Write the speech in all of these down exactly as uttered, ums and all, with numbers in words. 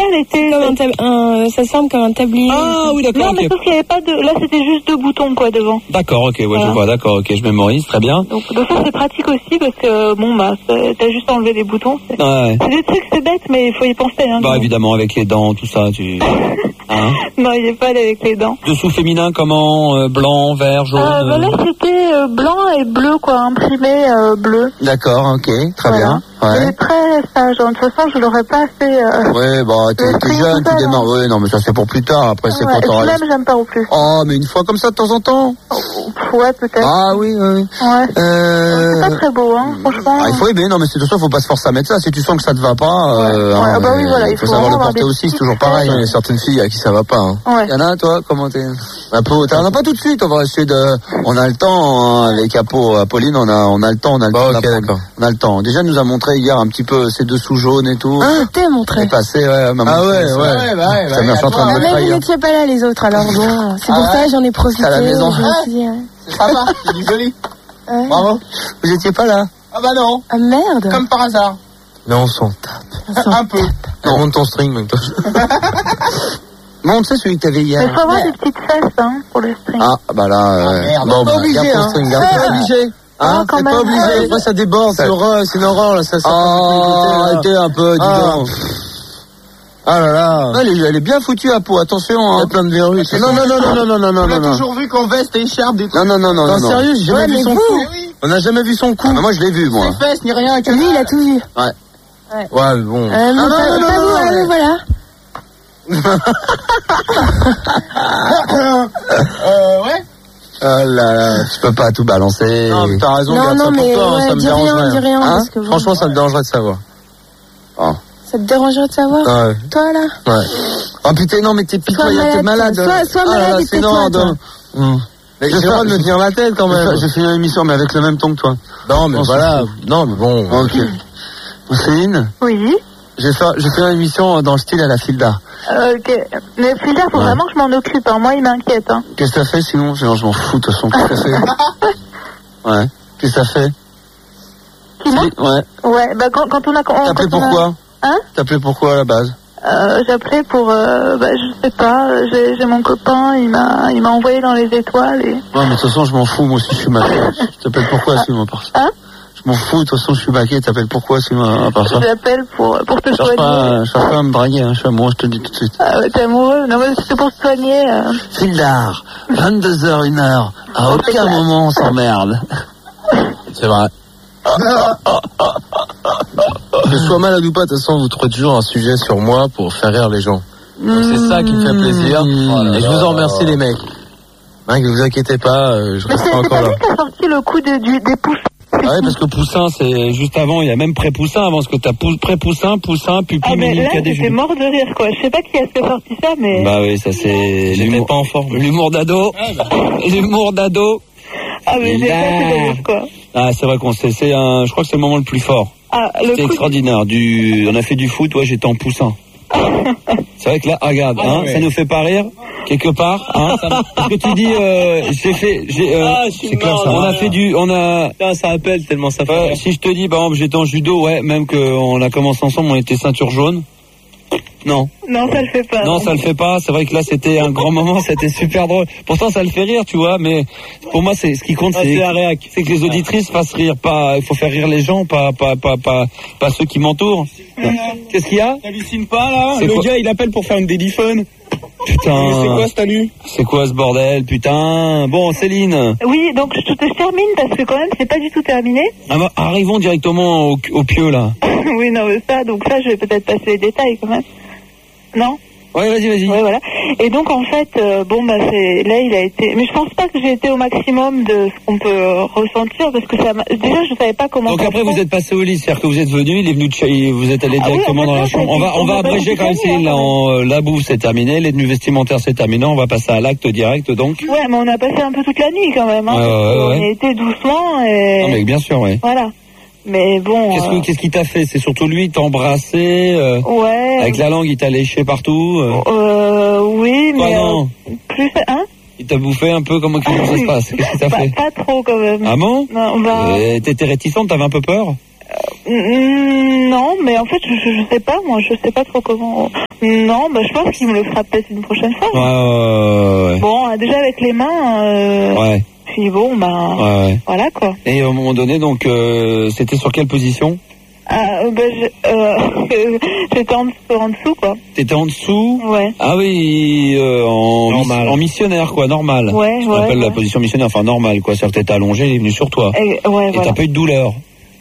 elle était. Comme un tab- un, ça semble comme un tablier. Ah oui, d'accord. Non, mais Okay. sauf qu'il n'y avait pas de. Là, c'était juste deux boutons, quoi, devant. D'accord, ok, ouais, Voilà. je vois, d'accord, ok, je mémorise, très bien. Donc, donc ça, c'est pratique aussi parce que, bon, bah, c'est- t'as juste enlevé les boutons. C'est, Ouais. c'est des trucs, c'est bête, mais il faut y penser, hein. Bah évidemment, avec les dents, tout ça, tu. Hein? Non, il est pas allé avec les dents. Dessous féminin, comment euh, blanc, vert, jaune. Euh, bah, là, c'était euh, blanc et bleu, quoi, imprimé euh, bleu. D'accord, ok, très Voilà. bien. Il Ouais. est très sage. De toute façon, je l'aurais pas fait. Euh... Ouais, bah t'es, Le t'es tri, jeune, tout tu ça, démarres. non. Ouais, non, mais ça c'est pour plus tard. Après, c'est Ouais, quand et puis t'auras. même, j'aime pas au plus. Oh, mais une fois comme ça de temps en temps. Ouais, peut-être. Ah oui, oui. Ouais. Euh... C'est pas très beau, hein, franchement. Ah, il faut aimer, non mais c'est tout ça, faut pas se forcer à mettre ça. Si tu sens que ça te va pas, euh, Ouais, hein, ah bah oui, euh, voilà, il il faut faut savoir le vraiment porter avoir des aussi, c'est petites toujours pareil. fesses. Il y a certaines filles à qui ça va pas. Hein. Ouais. Il y en a, toi, comment t'es un peu, t'en as pas tout de suite. On va essayer de, on a le temps hein, avec Apo, Apolline, on a, on a le temps, on a le Bah, temps. ok, on a- d'accord. On a le temps. Déjà, elle nous a montré hier un petit peu ses dessous jaunes et tout. Ah, t'es montré. C'est passé, ouais, maman. Ah ouais, ouais. Ça m'a fait en train de Ah, me mais vous trahir. n'étiez pas là les autres, alors bon, c'est pour Ah ça ouais. j'en ai profité. C'est à la maison. Je me suis dit, ouais. C'est sympa, c'est du joli. Ouais. Bravo. Vous étiez pas là? Ah bah non, Ah merde. comme par hasard. Non, on s'en tape. Un peu. Non, monte ton string, même toi. Monte, c'est celui que t'avais Mais hier. il faut avoir des petites fesses, hein, pour le string. Ah, bah là, euh, merde. bon, Pas bah, obligé, garde ton hein. string, garde C'est ton pas string. obligé. Hein? quand C'est même. pas obligé. Après, ça déborde, c'est horreur, c'est une horreur, là. Ça, ça Oh, arrêtez un peu, dis Ah. donc. Ah là là. Elle est, elle est bien foutue à peau, attention, Il y hein. a plein de verrues. Non, non, non, non, non, non, non, non, On l'a non. toujours vu qu'en veste et écharpe des trucs. Non, non, non, non, non. Non, sérieux, j'ai jamais Ouais, vu mais son vous- cou. On n'a jamais vu son cou. Ah, bah, moi, je l'ai vu, moi. Ni fesses, ni rien. que- Lui il a tout vu. Ouais, mais bon. Euh, mais Ah, non, pas, non, pas non, vous, non, hein, ouais. voilà. Euh, ouais. Oh là là, tu peux pas tout balancer. Non, mais t'as raison, Non, garde non, ça pour mais toi, hein, ouais, ça me dis rien, dérangerait. dis rien, Hein parce que bon. Franchement, ça me dérangerait de savoir. Oh. Ça te dérangerait de savoir, Ah ouais. toi là? Ouais. Oh putain, non, mais t'es pitoyable, malade, t'es malade. sois- sois Ah là malade là, et c'est tais-toi, non, toi. non. Hum. Mais j'ai le droit de me tenir la tête quand même. J'ai fait une émission, mais avec le même ton que toi. Non, mais On s'en voilà. fout. Non, mais bon. Ok. Céline, Oui. j'ai fait, j'ai fait une émission dans le style à la Filda. Euh, ok. Mais Filda, faut Ouais. vraiment que je m'en occupe. Hein. Moi, il m'inquiète. Hein. Qu'est-ce que t'as fait sinon? Non, je m'en fous, de toute façon. Qu'est-ce que t'as fait? Ouais. Qu'est-ce que t'as fait? Qui, moi Ouais. Ouais, bah quand, quand on a... quand T'appelais on a- pourquoi? Hein T'appelais pourquoi à la base? euh, J'appelais pour... Euh, bah, je sais pas. J'ai, j'ai mon copain, il m'a, il m'a envoyé dans les étoiles et... Ouais, mais de toute façon, je m'en fous, moi aussi, je suis maqué. Je t'appelle pourquoi sinon, à part ça? Hein Je m'en fous, de toute façon, je suis maqué, t'appelles pourquoi sinon, à part ça? J'appelle pour, pour te Je cherche soigner. pas, je cherche pas à me draguer, hein, je suis amoureux, je te le dis tout de suite. Ah ouais, t'es amoureux? Non, mais c'était pour te soigner. Euh. Fildar, vingt-deux heures, une heure, à aucun moment on s'emmerde. C'est vrai. Que je sois malade ou pas, de toute façon, vous trouvez toujours un sujet sur moi pour faire rire les gens. Donc c'est ça qui me fait plaisir. Mmh. Et je vous en remercie, les mecs. Hein, que vous inquiétez pas, euh, je Mais c'est, resterai c'est encore pas là. lui qui a sorti le coup de, du, des pouces. Ah ouais, parce que Poussin, c'est juste avant, il y a même pré-Poussin avant, parce que t'as pou- pré-Poussin, Poussin, Pupi, Ah, mais Mimi, là, Cadet, j'étais Jules. mort de rire, quoi. Je sais pas qui est-ce qui a sorti ça, mais... Bah oui, ça c'est l'humour. pas en forme. L'humour d'ado. L'humour d'ado. ah, mais j'ai pas fait de rire, quoi. Ah, c'est vrai qu'on sait, c'est un, je crois que c'est le moment le plus fort. Ah, le C'était coup... extraordinaire. Du, on a fait du foot, ouais, j'étais en Poussin. C'est vrai que là, regarde, hein, ça nous fait pas rire quelque part, hein. Parce que tu dis, euh, j'ai fait, j'ai, euh, Ah, je suis c'est clair, mort, ça. On là, a là. fait du, on a. Putain, ça appelle tellement ça fait Euh, rire. si je te dis, par exemple, j'étais en judo, ouais, même qu'on a commencé ensemble, on était ceinture jaune. Non, Non, ça le fait pas. non, ça le fait pas. C'est vrai que là, c'était un grand moment, c'était super drôle. Pourtant, ça le fait rire, tu vois, mais pour moi, c'est ce qui compte, Ah, c'est c'est la réac. c'est que les auditrices fassent rire. Pas, il faut faire rire les gens, pas, pas, pas, pas, pas ceux qui m'entourent. Qu'est-ce qu'il y a? T'hallucines pas là? C'est Le quoi gars il appelle pour faire une dédiphone. Putain. C'est quoi ce talus? C'est quoi ce bordel, putain? Bon, Céline. Oui, donc je, te- je termine parce que quand même, c'est pas du tout terminé. Ah bah, arrivons directement au, au pieu, là. oui, non, mais ça, donc ça, je vais peut-être passer les détails quand même. Non? Ouais, vas-y, vas-y. Ouais, voilà. Et donc, en fait, euh, bon, bah, c'est, là, il a été, mais je pense pas que j'ai été au maximum de ce qu'on peut euh, ressentir parce que ça m'a, déjà, je savais pas comment. Donc ça après, se vous fait. êtes passé au lit, c'est-à-dire que vous êtes venu, il est venu, de chez- vous êtes allé Ah oui, directement en fait, dans la là, chambre. ça a On été- va, on on va a pas abréger tout quand même, fait, Céline, là, hein, on, euh, la bouffe c'est terminé, les tenues vestimentaires c'est terminé, on va passer à l'acte direct, donc. Ouais, mais on a passé un peu toute la nuit quand même, hein. Ouais, parce ouais, qu'on ouais. a été doucement et. Non, mais bien sûr, ouais. Voilà. Mais bon. Qu'est-ce, que- euh, qu'est-ce qu'il t'a fait? C'est surtout lui, il t'a embrassé, euh, Ouais. avec la langue, il t'a léché partout, euh. Euh, oui, Toi, mais. non. euh, plus, hein? Il t'a bouffé un peu, comment, comment ça se passe? Qu'est-ce qu'il t'a Pas, fait? pas trop quand même. Ah bon? Non, bah. Euh, T'étais réticente, t'avais un peu peur? mm, non, mais en fait, je, je sais pas, moi, je sais pas trop comment. Non, bah, je pense qu'il me le fera peut-être une prochaine fois. Ouais, ouais, ouais. Bon, euh, déjà avec les mains. Euh, ouais. Puis bon, bah, ouais, ouais. voilà quoi. Et à un moment donné, donc, euh, c'était sur quelle position? Ah, bah, je, euh, j'étais en, en dessous, quoi. T'étais en dessous? Ouais. Ah oui, euh, en, Normal. miss- en missionnaire, quoi, normal. Ouais, Ce qu'on ouais, appelle ouais. la position missionnaire, enfin normal, quoi. C'est-à-dire que t'étais allongé, il est venu sur toi. Et, ouais, Et voilà. t'as pas eu de douleur?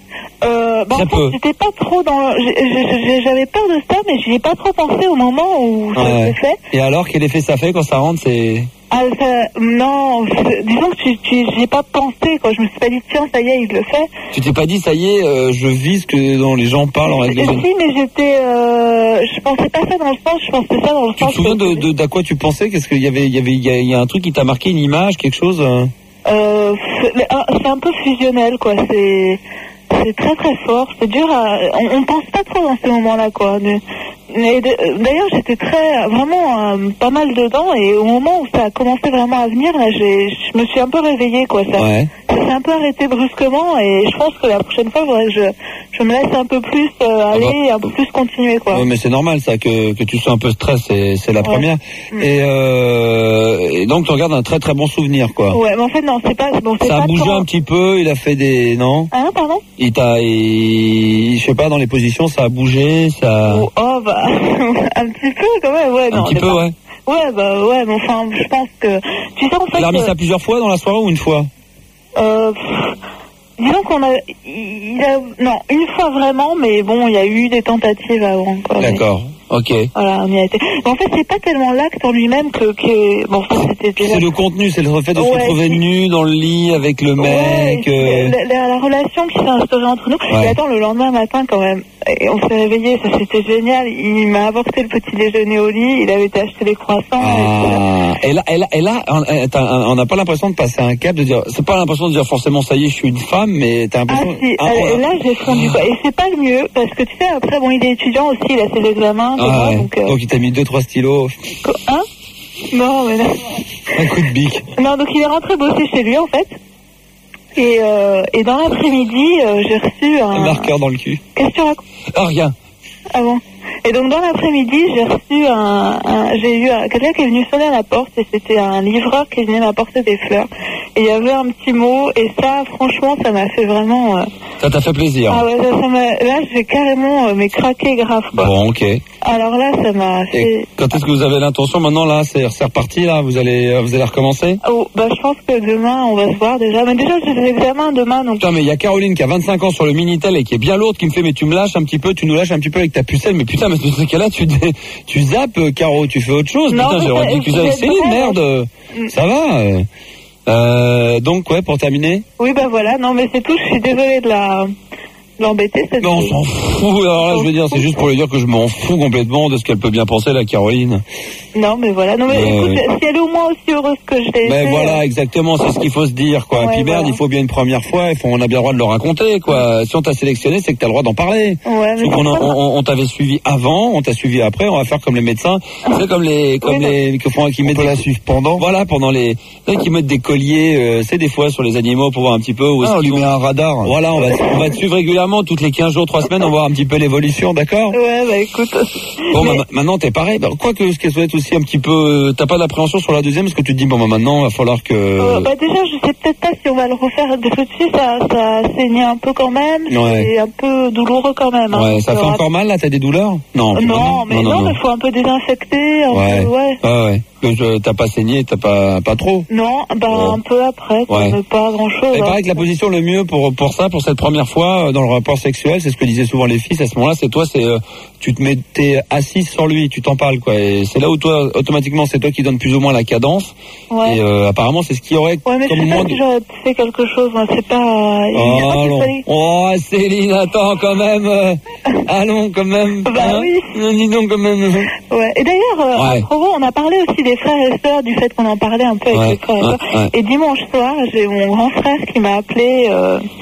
Euh, bah, Très en fait, peu. j'étais pas trop dans. j'ai- j'ai- J'avais peur de ça, mais j'y ai pas trop pensé au moment où ça Ouais. s'est fait. Et alors, quel effet ça fait quand ça rentre? C'est... Ah, ça, non, c'est- disons que tu, tu, j'y ai pas pensé, quoi. Je me suis pas dit, tiens, ça y est, il le fait. Tu t'es pas dit, ça y est, euh, je vis ce que dont les gens parlent en règle Et générale? si, mais j'étais. Euh, je pensais pas ça dans le sens, je pensais ça dans le Tu sens. te souviens que- de, de, d'à quoi tu pensais? Qu'est-ce qu'il y avait? Il y avait, il y a, il y a un truc qui t'a marqué, une image, quelque chose? euh Euh, c'est ah, c'est un peu fusionnel, quoi. C'est. C'est très très fort, c'est dur à... On, on pense pas trop dans ces moments-là, quoi. De- Mais de- d'ailleurs, j'étais très... Vraiment euh, pas mal dedans, et au moment où ça a commencé vraiment à venir, là, j'ai, je me suis un peu réveillée, quoi. Ça, Ouais. ça s'est un peu arrêté brusquement, et je pense que la prochaine fois, il faudrait que je, je me laisse un peu plus euh, aller, un peu plus continuer, quoi. Ouais, mais c'est normal, ça, que, que tu sois un peu stress, c'est, c'est la Ouais. première. Mm. Et, euh, et donc, tu regardes un très très bon souvenir, quoi. Ouais, mais en fait, non, c'est pas... Bon, c'est Ça a pas bougé tant- un petit peu, il a fait des... Non? Hein, pardon? Il t'a... il- Je sais pas, dans les positions, ça a bougé, ça... Oh, oh, bah... un petit peu, quand même, ouais. un non, petit c'est peu, pas- ouais. Ouais, bah ouais, mais enfin, je pense que... Tu sais, en fait... Il a remis euh, ça plusieurs fois dans la soirée ou une fois? euh, pff, disons qu'on a... Il a... Non, une fois vraiment, mais bon, il y a eu des tentatives avant, quoi. mais D'accord, ok. Voilà, on y a été. Mais en fait, c'est pas tellement l'acte en lui-même que... que... Bon, ça, c'était déjà... C'est le contenu, c'est le fait de se Ouais, retrouver c'est- nu dans le lit avec le mec. Ouais, euh, la, la- la relation qui s'est instaurée entre nous. Ouais. Et attends, le lendemain matin, quand même, et on s'est réveillés, ça c'était génial. Il m'a apporté le petit déjeuner au lit, il avait été acheter des croissants. Ah, et là, et là, et là, on euh, t'as- on n'a pas l'impression de passer un cap, de dire, c'est pas l'impression de dire forcément ça y est, je suis une femme, mais t'as Ah l'impression. si, Ah, euh, on a- là j'ai fondu quoi. Et c'est pas le mieux, parce que tu sais, après, bon, il est étudiant aussi, il a ses examens, comme Ah, moi, ouais. donc... euh, Donc il t'a mis deux trois stylos, co- Hein Non, mais non. un coup de bic. Non, donc il est rentré bosser chez lui, en fait. Et, euh, et dans l'après-midi, euh, j'ai reçu un... Un marqueur dans le cul. Qu'est-ce que tu racontes? Ah rien. Ah bon. Et donc dans l'après-midi, j'ai reçu un, un- j'ai eu un- quelqu'un qui est venu sonner à la porte et c'était un livreur qui venait m'apporter des fleurs. Et il y avait un petit mot et ça, franchement, ça m'a fait vraiment. euh, Ça t'a fait plaisir. Ah ouais, ça, ça m'a. Là, j'ai carrément euh, mais craqué grave quoi. Bon, ok. Et Alors là, ça m'a fait. quand est-ce que vous avez l'intention maintenant là, c'est, c'est reparti là, vous allez, euh, vous allez recommencer? Oh, bah je pense que demain, on va se voir déjà. Mais déjà, j'ai des examens demain, donc. Putain, mais il y a Caroline qui a vingt-cinq ans sur le Minitel et qui est bien lourde qui me fait, mais tu me lâches un petit peu, tu nous lâches un petit peu avec ta pucelle, mais putain, mais dans ce cas-là, tu, dé- tu zappes, euh, Caro, tu fais autre chose. Non, Putain, mais j'aurais ça- dit que vous avez c'est Céline, vrai, merde. Mm. Ça va. euh. Euh, donc, ouais, pour terminer. Oui, bah voilà. Non, mais c'est tout. Je suis désolée de la de l'embêter. Cette... Non, on s'en fout. Alors là, je veux dire, c'est juste pour lui dire que je m'en fous complètement de ce qu'elle peut bien penser, la Caroline. Non, mais voilà. Non, mais Euh, écoute, si elle est au moins aussi heureuse que je l'ai Ben été, voilà, euh, exactement, c'est ce qu'il faut se dire, quoi. Ouais, Puis merde, voilà. il faut bien une première fois, il faut, on a bien le droit de le raconter, quoi. Si on t'a sélectionné, c'est que t'as le droit d'en parler. Ouais, mais Sauf qu'on a- pourquoi on, on t'avait suivi avant, on t'a suivi après, on va faire comme les médecins, c'est comme les, comme Oui, les, qui font, qui mettent peut des- la suivre pendant. Voilà, pendant les, tu sais, qui mettent des colliers, euh, c'est des fois sur les animaux pour voir un petit peu où est-ce Ah, on lui qu'ils met vont. un radar. Voilà, on va, on va te suivre régulièrement, toutes les quinze jours, trois semaines, on va voir un petit peu l'évolution, d'accord? Ouais, bah écoute. Bon, mais- bah, maintenant t'es pareil. Bah, quoi que ce qui souhaite aussi un petit peu, euh, t'as pas d'appréhension sur la deuxième, parce que tu te dis bon bah maintenant il va falloir que. Euh, bah déjà, je sais peut-être pas si on va le refaire. Parce que tu sais, ça, ça saignait un peu quand même. Ouais. C'est un peu douloureux quand même. hein. Ouais, ça fait Alors, encore mal là, t'as des douleurs? Non, euh, plus Non, maintenant. mais non, mais faut un peu désinfecter. Un Ouais. peu, ouais. Ouais, ouais. Que je- t'as pas saigné, t'as pas, pas trop. Non, bah Bon. un peu après, quoi, Ouais. mais pas grand-chose. Il hein. paraît que la position le mieux pour pour ça, pour cette première fois euh, dans le rapport sexuel, c'est ce que disaient souvent les filles à ce moment-là, c'est toi, c'est euh, tu te mettais assise sur lui, tu t'en parles quoi. Et c'est là où toi, automatiquement, c'est toi qui donne plus ou moins la cadence. Ouais. Et euh, apparemment, c'est ce qui aurait Ouais, mais je comme sais moins pas de- si j'aurais fait quelque chose. Moi, c'est pas. il y a Oh, pas qu'il allons. fallait- Oh, Céline, attends, quand même. euh, allons, quand même. Bah oui. Euh, Dis donc, quand même. Ouais. Et d'ailleurs, euh, Ouais. à propos, on a parlé aussi des frères et sœurs, du fait qu'on en parlait un peu avec Ouais, les frères et ouais, sœurs. ouais. Et dimanche soir, j'ai mon grand frère qui m'a appelé. Euh,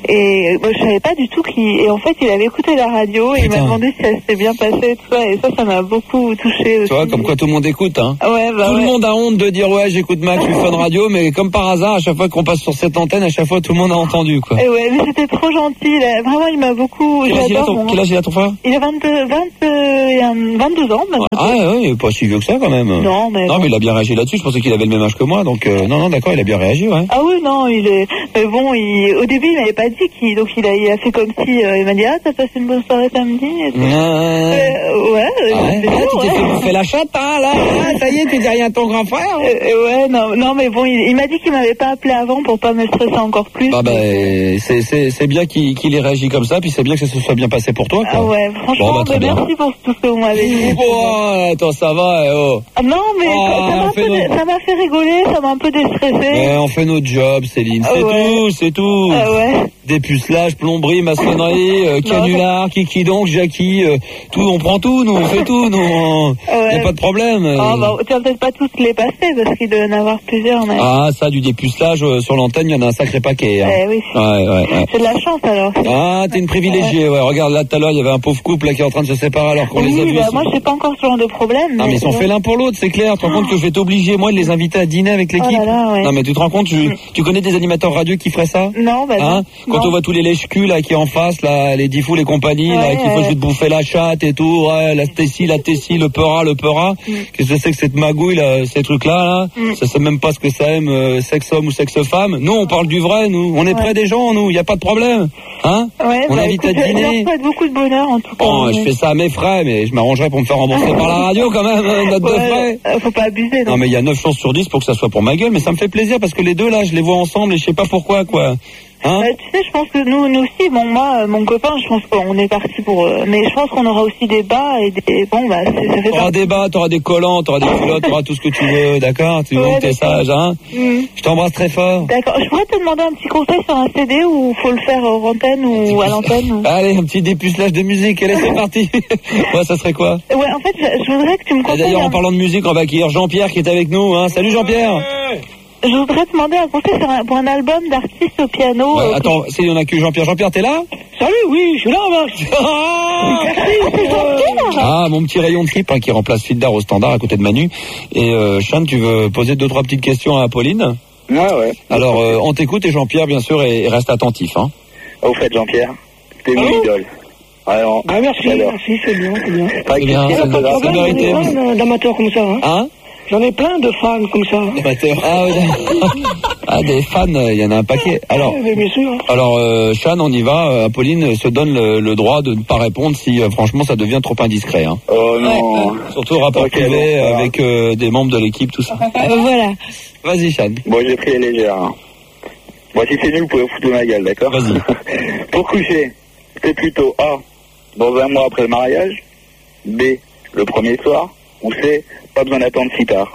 Et bah, je savais pas du tout qui. Et en fait, il avait écouté la radio et il m'a demandé si ça s'était bien passé et tout ça. Et ça, ça m'a beaucoup touché aussi. Tu vois, comme quoi tout le monde écoute, hein. Ouais, bah tout ouais. le monde a honte de dire ouais, j'écoute Max, je suis Fun Radio, mais comme par hasard, à chaque fois qu'on passe sur cette antenne, à chaque fois tout le monde a entendu, quoi. Et ouais, mais c'était trop gentil. Là. Vraiment, il m'a beaucoup. Quel âge il a ton, mon... quel âge il a ton frère? Il a vingt-deux, vingt, euh, vingt-deux ans maintenant. Ah ouais, il est pas si vieux que ça quand même. Non, mais. Non, mais il a bien réagi là-dessus. Je pensais qu'il avait le même âge que moi, donc euh, non, non, d'accord, il a bien réagi, ouais. Ah oui, non, il est. Mais bon, il... au début, il m'avait pas dit qu'il. Donc il a, il a fait comme si. Euh, il m'a dit ah, t'as passé une bonne soirée samedi. Et tout. Ouais. Euh, ouais. Ah ouais. Sûr, Ah, tu t'es ouais. fait bouffer la chatte, hein, là. Ah, ça y est, tu dis rien à ton grand frère. Euh, ouais, non, non, mais bon, il, il m'a dit qu'il m'avait pas appelé avant pour pas me stresser encore plus. Bah, bah, c'est, c'est, c'est bien qu'il, qu'il ait réagi comme ça, puis c'est bien que ça se soit bien passé pour toi, quoi. Ah ouais, franchement, bon, bah, très bien. merci pour tout ce que vous m'avez dit. Oh, attends, ça va, eh, oh. Ah, non, mais Oh, ça m'a un peu fais-nous. dé- ça m'a fait rigoler, ça m'a un peu déstressé. Ouais, on fait notre job, Céline. C'est Ah ouais. tout, c'est tout. Ah ouais. Dépucelage, plomberie, maçonnerie, euh, canular, kiki donc, Jackie, euh, tout, on prend tout, nous, on fait tout, nous. On... Ouais. Y a pas de problème. euh. Ah bah, tu vas peut-être pas tous les passer parce qu'il doit y en avoir plusieurs. Mais... Ah, ça, du dépucelage euh, sur l'antenne, il y en a un sacré paquet. Hein. Eh oui. Ouais, ouais, ouais. C'est de la chance alors. Ah, t'es une privilégiée, ouais. Regarde, là, tout à l'heure, il y avait un pauvre couple là qui est en train de se séparer alors qu'on les a Oui, vus. bah, ici. moi, j'ai pas encore ce genre de problème. Non, mais ils sont faits l'un pour l'autre, c'est clair. Tu te rends compte que je vais t'obliger, moi, de les inviter à dîner avec l'équipe? Oh là là, ouais. Non, mais tu te rends compte, tu, tu connais des animateurs radio qui feraient ça? Non, bah Hein? non. Quand Non. on voit tous les lèche-culs là qui en face, là, les dix fous, les compagnies, là, Ouais, qui font ouais. je vais te bouffer la chatte et tout, ouais, la tessie, la tessie, le peura, le peura. Qu'est-ce que c'est que cette magouille là, ces trucs-là, là? Mm. Ça sait même pas ce que ça aime, euh, sexe homme ou sexe femme. Nous, on parle du vrai, nous. On est Ouais. près des gens, nous. Y a pas de problème. Hein? Ouais, On bah, invite écoute, à je dîner. leur souhaite beaucoup de bonheur en tout cas. Bon, je mais- fais ça à mes frais, mais je m'arrangerai pour me faire rembourser par la radio quand même, euh, note de Ouais, frais. euh, faut pas abuser. Non, mais il y a neuf chances sur dix pour que ça soit pour ma gueule, mais ça me fait plaisir parce que les deux là, je les vois ensemble et je sais pas pourquoi, quoi. Hein? Bah, tu sais, je pense que nous, nous aussi, bon, moi, euh, mon copain, je pense qu'on est parti pour. Euh, mais je pense qu'on aura aussi des bas et des. Bon, bah, c'est- ça fait T'auras partie. des bas, t'auras des collants, t'auras des culottes, t'auras tout ce que tu veux, d'accord? Tu Ouais, vois que t'es d'accord. sage, hein? Hmm. Je t'embrasse très fort. D'accord. Je pourrais te demander un petit conseil sur un C D ou faut le faire hors antenne ou à l'antenne ou... Allez, un petit dépucelage de musique, allez, c'est parti. Ouais, ça serait quoi? Ouais, en fait, je, je voudrais que tu me Et conseilles. d'ailleurs, en un- parlant de musique, on va accueillir Jean-Pierre qui est avec nous, hein? Salut Jean-Pierre! Je voudrais te demander un conseil sur un, pour un album d'artiste au piano. Ouais, euh, attends, c'est, on a que Jean-Pierre. Jean-Pierre, t'es là? Salut, oui, je suis là, Max. Ah, mon petit rayon de trip, hein, qui remplace Fildar au standard à côté de Manu. Et, euh, Chan, tu veux poser deux, trois petites questions à Apolline? Ouais, ouais. Alors, euh, on t'écoute et Jean-Pierre, bien sûr, et, et reste attentif, hein. Au fait, Jean-Pierre, t'es mon Allô idole. Alors, Ah, merci, j'adore. merci, c'est bien, c'est bien. Pas C'est bien, question c'est de bien. grave. C'est J'en ai vérité. plein d'amateurs comme ça, hein. Hein? J'en ai plein de fans comme ça. Ah, oui. Ah, des fans, il y en a un paquet. Alors, Oui, bien sûr. alors euh, Chan, on y va. Euh, Apolline se donne le, le droit de ne pas répondre si, euh, franchement, ça devient trop indiscret. Hein. Oh non. Surtout au rapport Ok, privé bon, ça va. avec euh, des membres de l'équipe, tout ça. Euh, voilà. Vas-y, Chan. Bon, j'ai pris les légères. Hein. Bon, si c'est nul, vous pouvez vous foutre de ma gueule, d'accord? Vas-y. Pour coucher, c'est plutôt A, dans un mois après le mariage, B, le premier soir, ou C, pas besoin d'attendre si tard.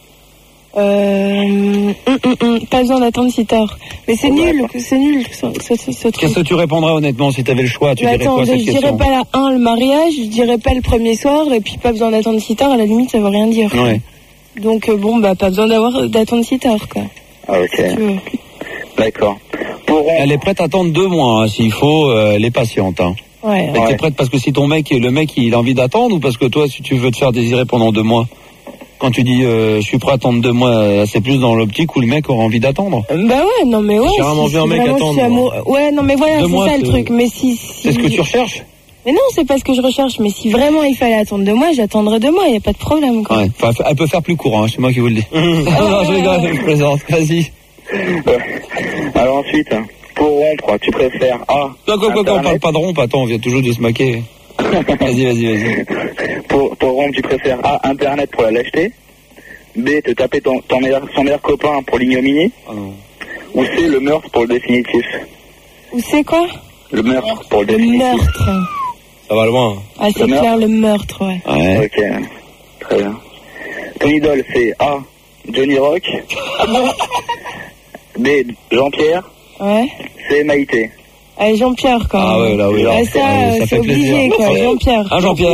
Euh, hum, hum, hum, pas besoin d'attendre si tard. Mais c'est Oh, bah, nul, c'est nul ce, ce, ce, ce truc. Qu'est-ce que tu répondrais honnêtement si tu avais le choix? Tu Mais dirais attends, quoi à je cette dirais question? pas la un, le mariage, je dirais pas le premier soir, et puis pas besoin d'attendre si tard, à la limite ça veut rien dire. Ouais. Donc euh, bon, bah pas besoin d'avoir d'attendre si tard, quoi. Ah, ok. Si tu veux. D'accord. Pour rompre, Elle est prête à attendre deux mois, hein, s'il faut, euh, elle est patiente. Hein. Ouais. Mais Ouais. t'es prête parce que si ton mec, le mec, il a envie d'attendre ou parce que toi, si tu veux te faire désirer pendant deux mois? Quand tu dis euh, je suis prêt à attendre deux mois, euh, c'est plus dans l'optique où le mec aura envie d'attendre. Euh, Bah ouais, non mais ouais. J'ai rarement vu un mec vraiment, attendre, je suis amour- Ouais, non mais voilà, Deux c'est mois, ça le c'est- truc. Mais si, si... C'est ce que tu recherches? Mais non, c'est pas ce que je recherche. Mais si vraiment il fallait attendre deux mois, j'attendrai deux mois. Y a pas de problème, quoi. Ouais. Enfin, elle peut faire plus court, hein, c'est moi qui vous le dis. non, je rigole, je plaisante. Vas-y. Ouais. Alors ensuite, pour rompre, tu préfères A, Quoi, quoi, quoi, quoi, on Internet. parle pas de rompe, attends, on vient toujours de se maquer. Vas-y, vas-y, vas-y. Pour, pour rompre, tu préfères A, Internet pour la lâcheté, B, te taper ton, ton meilleur, son meilleur copain pour l'ignominie, Oh non. ou C, le meurtre pour le définitif. Ou c'est quoi? Le meurtre pour le Le définitif. meurtre. Ça va loin. Ah, c'est Le meurtre. clair, le meurtre, ouais. Ouais. Ok, très bien. Ton idole, c'est A, Johnny Rock, B, Jean-Pierre, Ouais. C, Maïté. Allez, Jean-Pierre, quoi. Ah ouais, là, oui, là. Ah, ça, Ouais, euh, ça c'est fait obligé, plaisir. quoi. Jean-Pierre. Hein, Jean-Pierre?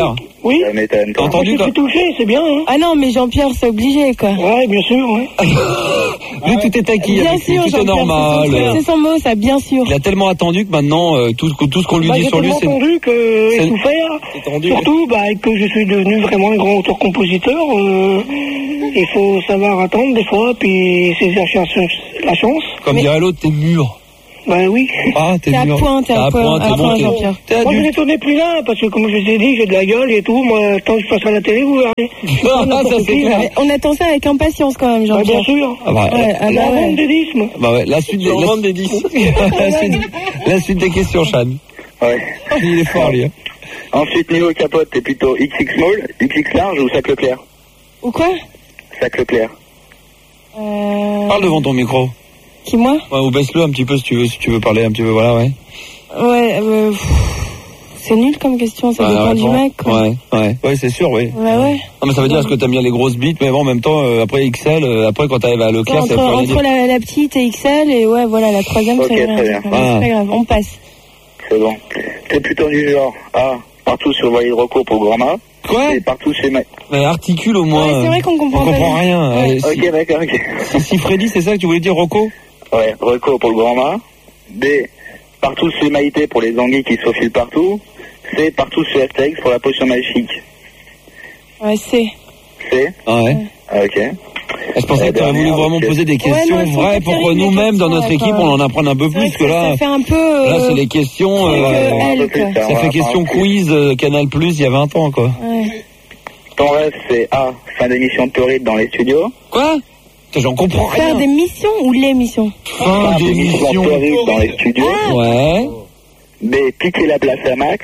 Oui. Ça m'étonne. T'as toi. entendu Je quoi suis touché, c'est bien, hein. Ah non, mais Jean-Pierre, c'est obligé, quoi. Ouais, bien sûr, ouais. Lui, tout est acquis. Bien avec lui, sûr, tout est Jean-Pierre, normal. c'est son- c'est son mot, ça, bien sûr. Il a tellement attendu que maintenant, euh, tout, ce- tout ce qu'on lui Bah, dit j'ai sur lui, tellement c'est... entendu que c'est- j'ai souffert. c'est tendu. Surtout, bah, que je suis devenu vraiment un grand auteur-compositeur. Euh, il faut savoir attendre des fois, puis saisir la chance- la chance. Comme dirait l'autre, t'es mûr. Bah oui. Ah, t'es T'es à mûr. point, t'es à point, t'es à bon, point, t'es- Jean-Pierre. T'es Moi, je adulte. n'étonnais plus là, parce que comme je vous ai dit, j'ai de la gueule et tout. Moi, tant que je passe à la télé, vous verrez. Ah, ça, c'est clair. Mais on attend ça avec impatience, quand même, Bah, bien Jean-Pierre. sûr. Ah, bah, Ouais, ah La bah ouais. vente des disques, moi. bah ouais, la suite des, la, des dix. la, suite, la suite des questions, Chan. Ouais. Il est fort, lui. hein. Ensuite, niveau capote, t'es plutôt X X small, X X large ou sac Leclerc? Ou quoi? Sac Leclerc. Euh... Parle devant ton micro. Qui, moi? Ouais, ou baisse-le un petit peu si tu veux, si tu veux parler un petit peu, voilà, ouais. Ouais, euh... pff, c'est nul comme question, ça Ouais, dépend du réponds. mec, quoi. Ouais, ouais, ouais, c'est sûr, oui. Ouais, ouais. Non, mais ça veut dire, est-ce que t'aimes bien les grosses bites, mais bon, en même temps, euh, après X L, euh, après quand t'arrives à Leclerc, entre ça veut plus rien entre dire. la, la petite et X L, et ouais, voilà, la troisième, Ok, c'est très bien. c'est Ah. pas grave, on passe. C'est bon. T'es plutôt du genre A, partout sur le voilier de recours pour le grand mât. Quoi? Et partout chez ma... Mais articule au moins. Ouais, c'est vrai qu'on comprend On pas comprend bien. rien. Ouais. Euh, si, Ok, d'accord, ok. si, si Freddy, c'est ça que tu voulais dire, Rocco? Ouais, recours pour le grand mât. B, partout chez Maïté pour les anguilles qui se faufilent partout. C, partout chez Astérix pour la potion magique. Ouais, c'est. C, Ouais. ah, ok. Je pensais que tu aurais voulu vraiment poser des questions Ouais, non, il faut vraies pas pour faire que une nous-mêmes, dans question, notre là, équipe, quoi. on en apprenne un peu C'est vrai plus que ça, là. ça fait un peu. Euh... Là, c'est les questions, truc, euh, euh, un peu elle, plus, quoi. ça, on ça va fait question apprendre. quiz euh, Canal Plus il y a vingt ans, quoi. Ouais. Ton rêve, c'est A, fin d'émission de Torrid dans les studios. Quoi? Putain, j'en comprends Faire rien. des missions ou les missions? Fin d'émission d'émission. de Torrid dans les studios. Ouais. B, piquer la place à Max.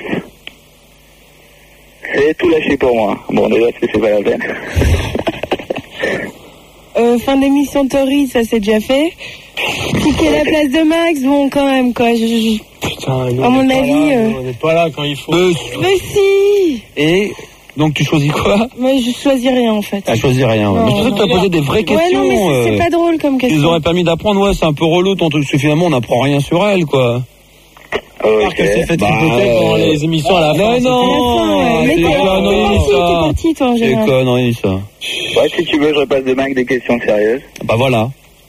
C'est tout lâché pour moi. Bon, déjà, c'est c'est pas la peine. Euh, fin d'émission Tori, ça c'est déjà fait. Piquer la place de Max, bon, quand même, quoi. Je, je... Putain, nous, À on mon est pas avis, là, euh, nous, on n'est pas là quand il faut. Euh, Mais si! et donc tu choisis quoi? Moi, je choisis rien, en fait. T'as choisi rien. Ouais. Non, Mais je pensais que tu as non. posé des vraies Ouais, questions. non, mais c'est- c'est euh, pas drôle comme qui nous question. auraient permis d'apprendre. Ouais, c'est un peu relou ton truc, parce que finalement on n'apprend rien sur elle, quoi. Ok. que c'est fait Bah, tripoter pendant les émissions à la fin. Mais c'est non, Ouais, mais c'est t'es des t'es conneries, parti, t'es ça. parti, toi, en C'est général. conneries, ça. Ouais, si tu veux, je repasse demain avec des questions sérieuses. Bah voilà.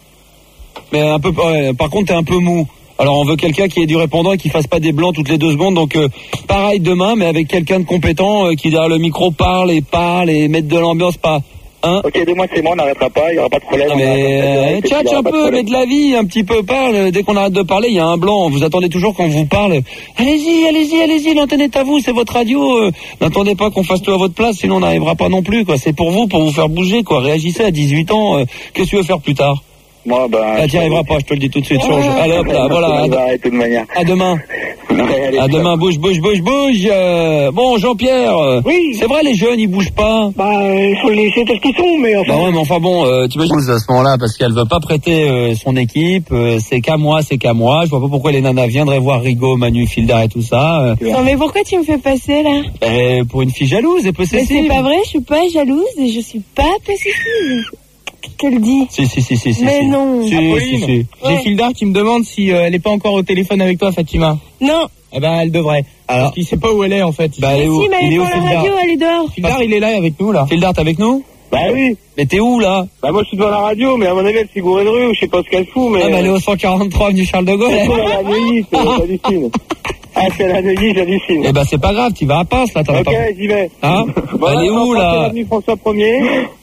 Mais un peu, ouais, par contre, t'es un peu mou. Alors on veut quelqu'un qui ait du répondant et qui fasse pas des blancs toutes les deux secondes. Donc euh, pareil demain, mais avec quelqu'un de compétent euh, qui derrière le micro parle et parle et mette de l'ambiance, pas. Hein? Ok, deux mois, c'est moi, on n'arrêtera pas, il n'y aura pas de problème. Ah, on mais arrêtera pas de euh, dire, et puis tchatche il y aura un pas de peu, problème. mais de la vie, un petit peu parle. Dès qu'on arrête de parler, il y a un blanc. Vous attendez toujours qu'on vous parle. Allez-y, allez-y, allez-y, l'antenne est à vous, c'est votre radio. Euh, N'attendez pas qu'on fasse tout à votre place, sinon on n'arrivera pas non plus, quoi. C'est pour vous, pour vous faire bouger, quoi. Réagissez à dix-huit ans. euh, Qu'est-ce que tu veux faire plus tard? Moi, ben. Là, t'y arriveras pas, je te le dis tout de suite. Change. Allez hop là, voilà. On va arrêter de toute manière. À demain. Ouais, allez, À demain, bouge, bouge, bouge, bouge. Euh, bon, Jean-Pierre. euh, Oui. C'est vrai, les jeunes, ils bougent pas. Bah, euh, il faut les laisser tels qu'ils sont, mais enfin. Bah ouais, mais enfin bon, euh, tu imagines à ce moment-là, parce qu'elle veut pas prêter euh, son équipe. euh, c'est qu'à moi, c'est qu'à moi. Je vois pas pourquoi les nanas viendraient voir Rigaud, Manu, Fildar et tout ça. euh, Non, mais pourquoi tu me fais passer, là? euh, pour une fille jalouse et Mais possessive. c'est pas vrai, je suis pas jalouse et je suis pas possessive. Qui te le dit? Si, si, si, si, si. Mais si. non. Si, Apolline. si, si. J'ai Ouais. Fildar qui me demande si euh, elle est pas encore au téléphone avec toi, Fatima. Non. Eh ben, elle devrait. Alors, Parce qu'il sait pas où elle est, en fait. bah, elle est Mais où? si, mais Il elle est est où, dans la Fildar? radio, elle est dehors. Fildar, il est là avec nous, là. Fildar, t'es avec nous? Bah oui. Mais t'es où, là? Bah moi je suis devant la radio, mais à mon avis elle s'est gourée de rue, ou je sais pas ce qu'elle fout, mais... Ah, bah, elle est au cent quarante-trois avenue Charles de Gaulle. C'est à la Neuilly, c'est j'hallucine. Ah, c'est à la Neuilly, j'hallucine. Eh ben, c'est pas grave, tu vas à Pince, là, t'en as Ok, pas. j'y vais. Hein? Bon, Elle est là, où, je vais en là? l'avenue François premier.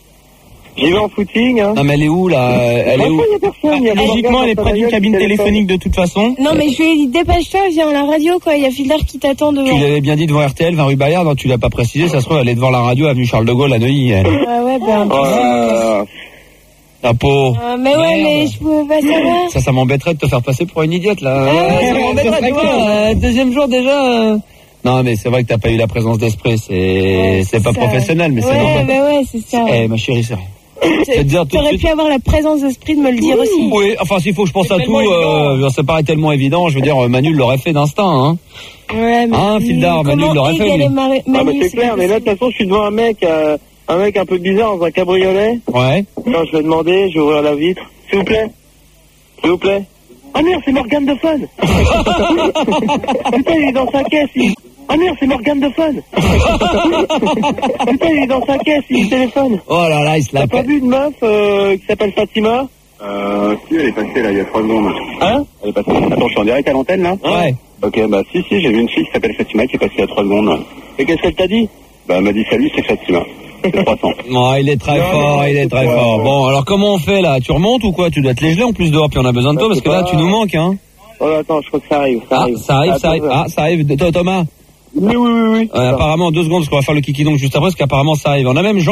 J'y vais en footing, hein. Non, mais elle est où, là? Elle est où? Franchement, il y a personne. il y a Logiquement, elle est près d'une cabine téléphonique de toute façon. Non, mais je lui ai dit, dépêche-toi, viens à la radio, quoi. Il y a Fildar qui t'attend devant. Tu l'avais bien dit devant R T L, vingt rue Bayard, non, tu l'as pas précisé, ça se trouve, elle est devant la radio, avenue Charles de Gaulle, à Neuilly, elle. Ouais, ouais, ben. Euh, La peau. Euh, mais ouais, mais je pouvais pas savoir. Ça, ça m'embêterait de te faire passer pour une idiote, là. Ah ouais, ça ouais, m'embêterait, ça tu serait vois, euh, deuxième jour, déjà. euh. Non, mais c'est vrai que t'as pas eu la présence d'esprit, c'est, Ouais, c'est pas ça. professionnel, mais c'est Ouais, normal. mais ouais, c'est ça. Eh, ma chérie, c'est rien. Je vais te dire tout de T'aurais suite. pu avoir la présence d'esprit de me le dire aussi. Oui, enfin, s'il faut que je pense C'est à tout, tellement euh, ça paraît tellement évident, je veux dire, Manu l'aurait fait d'instinct, hein. Ouais, mais. Hein, Fildar, Manu, il l'aurait fait, lui. Manu, Ah, bah c'est clair, mais là, de toute façon, je suis devant un mec, euh, un mec un peu bizarre dans un cabriolet. Ouais. Attends, je vais demander, je vais ouvrir la vitre. S'il vous plaît. S'il vous plaît. Ah merde, c'est Morgane de Fun. Putain, il est dans sa caisse, il... Ah merde, c'est Morgane de Fun. Putain, il est dans sa caisse, il téléphone. Oh là là, il se la T'as pas pète. vu une meuf euh, qui s'appelle Fatima? Euh, si, elle est passée là, il y a trois secondes. Hein? Elle est passée. Attends, je suis en direct à l'antenne là? Ouais. Ok, bah si, si, j'ai vu une fille qui s'appelle Fatima qui est passée il y a trois secondes. Et qu'est-ce qu'elle t'a dit? Bah, elle m'a dit salut, c'est Fatima. C'est trois cents. Oh, il est très Non, fort, non, il est c'est très pas- fort. Bon, alors comment on fait là? Tu remontes ou quoi? Tu dois te les geler en plus dehors, puis on a besoin de toi Bah, parce que c'est là, pas- tu nous manques, hein. Oh attends, je crois que ça arrive. Ça Ah, arrive. ça arrive, ça arrive. Attends, Ah, ça arrive. Toi, Thomas, Oui, oui, oui, oui. euh, apparemment, deux secondes, parce qu'on va faire le kiki donc juste après, parce qu'apparemment ça arrive. On a même Jean